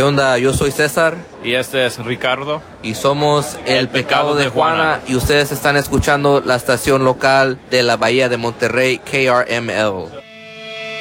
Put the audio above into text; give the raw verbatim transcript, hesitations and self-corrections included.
¿Qué onda? Yo soy César. Y este es Ricardo. Y somos El, El Pecado, Pecado de, de Juana, Juana. Y ustedes están escuchando la estación local de la Bahía de Monterrey, K R M L.